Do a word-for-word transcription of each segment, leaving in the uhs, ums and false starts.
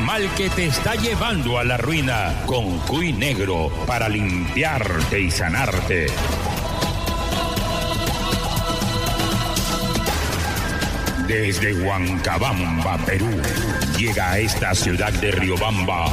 mal que te está llevando a la ruina con cuy negro para limpiarte y sanarte. Desde Huancabamba, Perú, llega a esta ciudad de Riobamba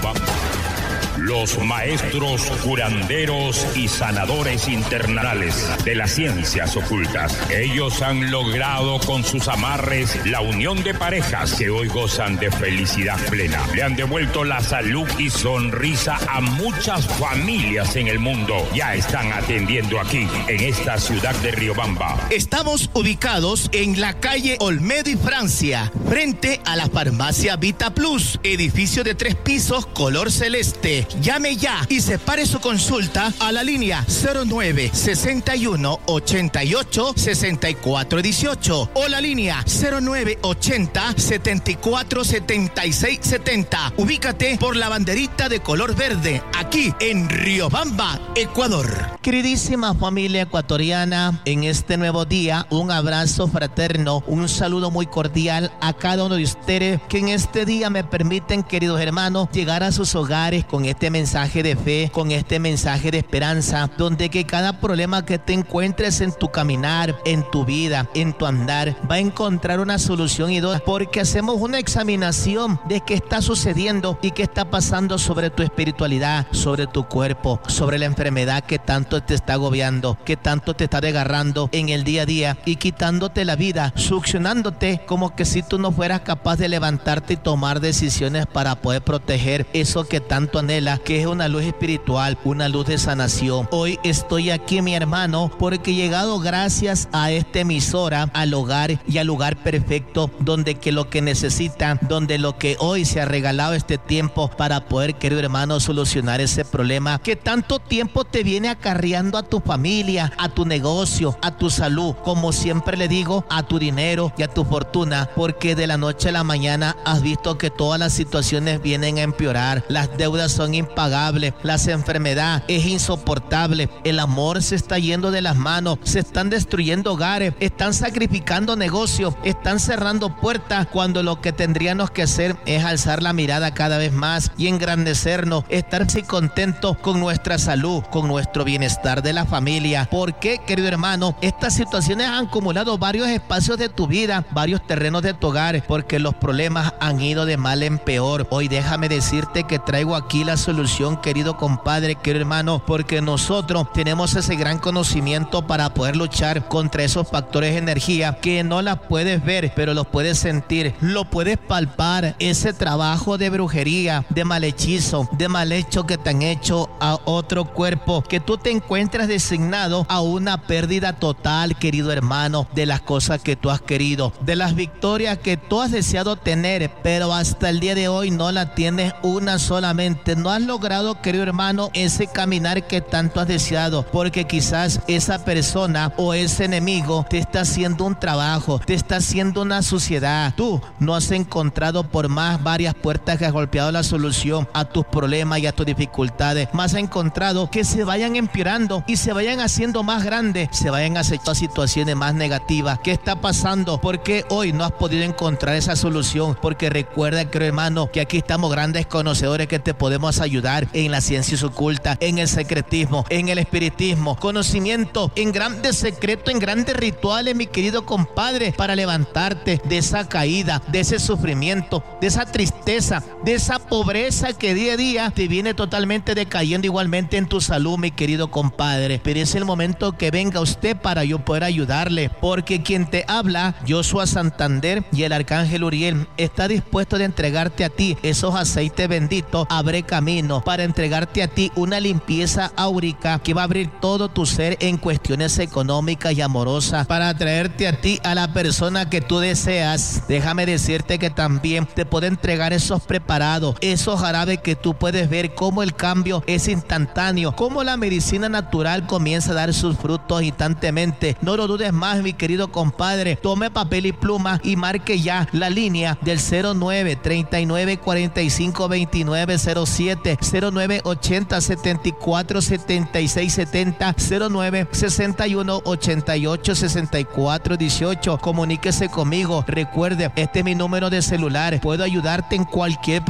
los maestros curanderos y sanadores internales de las ciencias ocultas. Ellos han logrado con sus amarres la unión de parejas que hoy gozan de felicidad plena. Le han devuelto la salud y sonrisa a muchas familias en el mundo. Ya están atendiendo aquí, en esta ciudad de Riobamba. Estamos ubicados en la calle Olmedo y Francia, frente a la farmacia Vita Plus, edificio de tres pisos, color celeste. Llame ya y separe su consulta a la línea cero nueve sesenta y uno ochenta y ocho sesenta y cuatro dieciocho o la línea cero nueve ochenta setenta y cuatro setenta y seis setenta. Ubícate por la banderita de color verde, aquí en Riobamba, Ecuador. Queridísima familia ecuatoriana, en este nuevo día, un abrazo fraterno, un saludo muy cordial a cada uno de ustedes que en este día me permiten, queridos hermanos, llegar a sus hogares con este mensaje de fe, con este mensaje de esperanza, donde que cada problema que te encuentres en tu caminar, en tu vida, en tu andar, va a encontrar una solución idónea, porque hacemos una examinación de qué está sucediendo y qué está pasando sobre tu espiritualidad, sobre tu cuerpo, sobre la enfermedad que tanto te está agobiando, que tanto te está desgarrando en el día a día y quitándote la vida, succionándote como que si tú no fueras capaz de levantarte y tomar decisiones para poder proteger eso que tanto anhela, que es una luz espiritual, una luz de sanación. Hoy estoy aquí, mi hermano, porque he llegado gracias a esta emisora al hogar y al lugar perfecto, donde que lo que necesitan, donde lo que hoy se ha regalado este tiempo para poder, querido hermano, solucionar ese problema que tanto tiempo te viene acarreando a tu familia, a tu negocio, a tu salud, como siempre le digo, a tu dinero y a tu fortuna, porque de la noche a la mañana has visto que todas las situaciones vienen a empeorar, las deudas son impagables, las enfermedades es insoportable, el amor se está yendo de las manos, se están destruyendo hogares, están sacrificando negocios, están cerrando puertas, cuando lo que tendríamos que hacer es alzar la mirada cada vez más y engrandecernos, estar así contentos con nuestra salud, con nuestro bienestar de la familia. ¿Por qué, querido hermano? Estas situaciones han acumulado varios espacios de tu vida, varios terrenos de tu hogar, porque los problemas han ido de mal en peor. Hoy déjame decirte que traigo aquí la solución, querido compadre, querido hermano, porque nosotros tenemos ese gran conocimiento para poder luchar contra esos factores de energía que no las puedes ver, pero los puedes sentir, lo puedes palpar, ese trabajo de brujería, de mal hechizo, de mal hecho que te han hecho a otro cuerpo, que tú te encuentras designado a una pérdida total, querido hermano, de las cosas que tú has querido, de las victorias que tú has deseado tener, pero hasta el día de hoy no la tienes una solamente, no has logrado, querido hermano, ese caminar que tanto has deseado, porque quizás esa persona o ese enemigo te está haciendo un trabajo, te está haciendo una suciedad, tú no has encontrado por más varias puertas que has golpeado la solución a tus problemas y a tus dificultades, más has encontrado que se vayan empeorando y se vayan haciendo más grandes, se vayan aceptando situaciones más negativas. ¿Qué está pasando? Porque hoy no has podido encontrar esa solución, porque recuerda, querido hermano, que aquí estamos grandes conocedores que te podemos ayudar en las ciencias ocultas, en el secretismo, en el espiritismo, conocimiento en grandes secretos, en grandes rituales, mi querido compadre, para levantarte de esa caída, de ese sufrimiento, de esa tristeza, de esa pobreza que día a día te viene totalmente decayendo igualmente en tu salud, mi querido compadre. Pero es el momento que venga usted para yo poder ayudarle, porque quien te habla, Joshua Santander, y el arcángel Uriel está dispuesto de entregarte a ti esos aceites benditos, abre camino para entregarte a ti una limpieza áurica que va a abrir todo tu ser en cuestiones económicas y amorosas, para traerte a ti a la persona que tú deseas. Déjame decirte que también te puedo entregar esos preparados, esos jarabes que tú puedes ver cómo el cambio es instantáneo, cómo la medicina natural comienza a dar sus frutos instantáneamente. No lo dudes más, mi querido compadre, tome papel y pluma y marque ya la línea del cero nueve treinta y nueve cuarenta y cinco veintinueve cero siete, cero nueve ochenta setenta y cuatro setenta y seis setenta, cero nueve sesenta y uno ochenta y ocho sesenta y cuatro dieciocho. Comuníquese conmigo. Recuerde, este es mi número de celular. Puedo ayudarte en cualquier